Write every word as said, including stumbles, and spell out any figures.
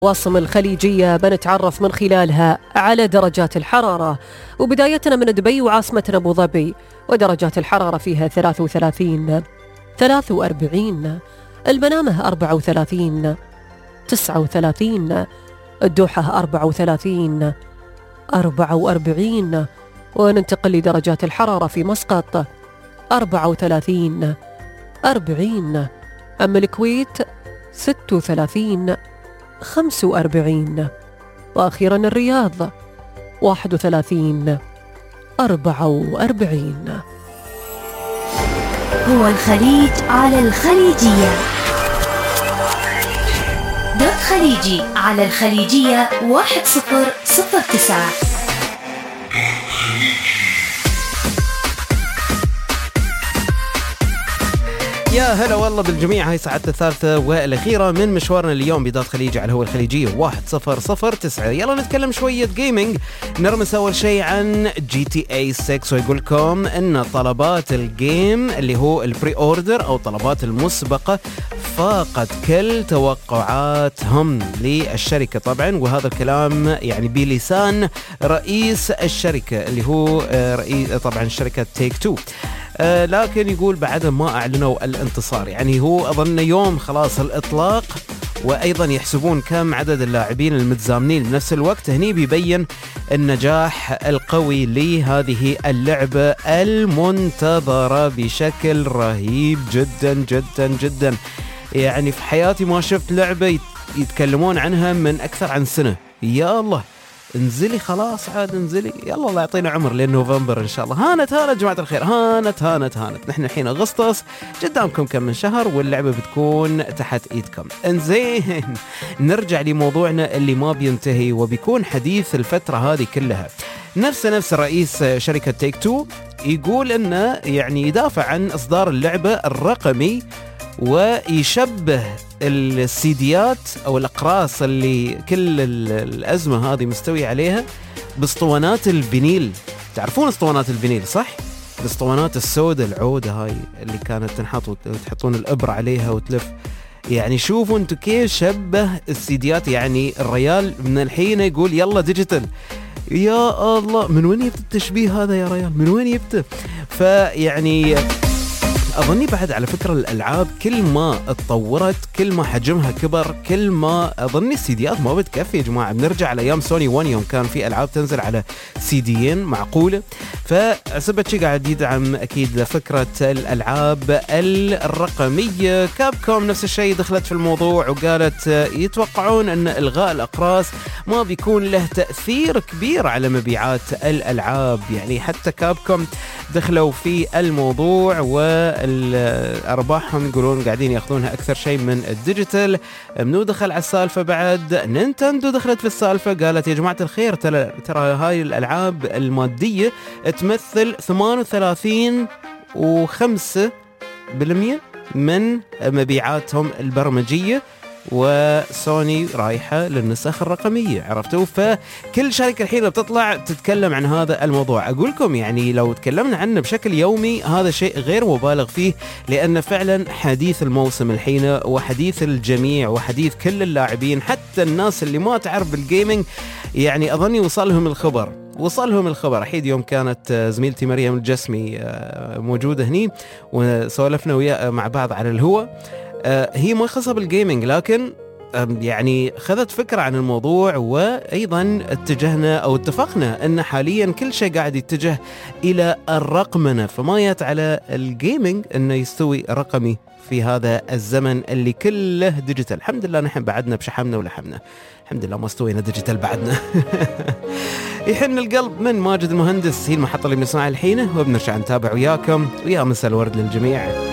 العواصم الخليجية بنتعرف من خلالها على درجات الحرارة، وبدايتنا من دبي وعاصمتنا أبو ظبي، ودرجات الحرارة فيها ثلاثة وثلاثين، ثلاثة وأربعين، المنامة أربعة وثلاثين، تسعة وثلاثين، الدوحة أربعة وثلاثين، أربعة وأربعين، وننتقل لدرجات الحرارة في مسقط أربعة وثلاثين، أربعين، أما الكويت ستة وثلاثين، خمسة وأربعين، وأخيرا الرياض واحد وثلاثين، أربعة وأربعين. هو الخليج على الخليجية دوت خليجي على الخليجية واحد صفر صفر تسعة. يا هلا والله بالجميع، هاي ساعتنا الثالثة والأخيرة من مشوارنا اليوم بدات خليجي على هو الخليجية واحد صفر صفر تسعة. يلا نتكلم شوية جيمنج. نرمس أول شيء عن جي تي اي ستة، ويقول لكم أن طلبات الجيم اللي هو البري أوردر أو طلبات المسبقة فاقت كل توقعاتهم للشركة طبعا، وهذا الكلام يعني بلسان رئيس الشركة اللي هو رئيس طبعا شركة تيك تو. آه لكن يقول بعد ما أعلنوا الانتصار، يعني هو أظن يوم خلاص الإطلاق، وأيضا يحسبون كم عدد اللاعبين المتزامنين بنفس الوقت. هني بيبين النجاح القوي لهذه اللعبة المنتظرة بشكل رهيب جدا جدا جدا. يعني في حياتي ما شفت لعبة يتكلمون عنها من أكثر عن سنة. يا الله انزلي خلاص، عاد انزلي، يلا الله يعطينا عمر لين نوفمبر ان شاء الله. هانت هانت جماعة الخير، هانت هانت هانت نحن الحين اغسطس، قدامكم كم من شهر واللعبة بتكون تحت ايدكم. انزين نرجع لموضوعنا اللي ما بينتهي وبيكون حديث الفترة هذه كلها. نفس نفس رئيس شركة تيك تو يقول انه يعني يدافع عن اصدار اللعبة الرقمي، ويشبه السيديات او الاقراص اللي كل الازمه هذه مستوي عليها باسطوانات الفينيل. تعرفون اسطوانات الفينيل صح؟ الاسطوانات السوداء العوده هاي اللي كانت تنحط وتحطون الابره عليها وتلف. يعني شوفوا انتم كيف شبه السيديات. يعني الريال من الحين يقول يلا ديجيتال. يا الله، من وين يبت التشبيه هذا يا ريال؟ من وين يبت؟ فيعني أظني بعد على فكرة الألعاب كل ما اتطورت كل ما حجمها كبر، كل ما أظني السيديات ما بتكفي يا جماعة. بنرجع على أيام سوني وان يوم كان في ألعاب تنزل على سيديين معقولة. فعصبت شي قاعد يدعم أكيد فكرة الألعاب الرقمية. كاب كوم نفس الشيء دخلت في الموضوع وقالت يتوقعون أن إلغاء الأقراص ما بيكون له تأثير كبير على مبيعات الألعاب. يعني حتى كاب كوم دخلوا في الموضوع والأرباحهم يقولون قاعدين يأخذونها أكثر شيء من الديجيتال. منو دخل على السالفة بعد؟ نينتندو دخلت في السالفة، قالت يا جماعة الخير ترى هاي الألعاب المادية تمثل ثمانية وثلاثين وخمسة بالمية من مبيعاتهم البرمجية، وسوني رايحة للنسخ الرقمية. عرفتوا؟ فكل شركة الحين بتطلع تتكلم عن هذا الموضوع. أقولكم يعني لو تكلمنا عنه بشكل يومي هذا شيء غير مبالغ فيه، لأن فعلا حديث الموسم الحين وحديث الجميع وحديث كل اللاعبين، حتى الناس اللي ما تعرف بالجيمينج. يعني أظني وصلهم الخبر وصلهم الخبر أحيد يوم كانت زميلتي مريم الجسمي موجودة هني وسولفنا ويا مع بعض على الهوى. هي ما خاصة بالجيمينج، لكن يعني خذت فكرة عن الموضوع، وأيضا اتجهنا أو اتفقنا أن حاليا كل شيء قاعد يتجه إلى الرقمنة، فما يات على الجيمينج أنه يستوي رقمي في هذا الزمن اللي كله ديجيتال. الحمد لله نحن بعدنا بشحمنا ولحمنا، الحمد لله ما استوينا ديجيتال بعدنا. يحن القلب من ماجد المهندس، هي المحطة اللي بنسمعها الحين، وبنرجع نتابع وياكم. ويا مساء الورد للجميع.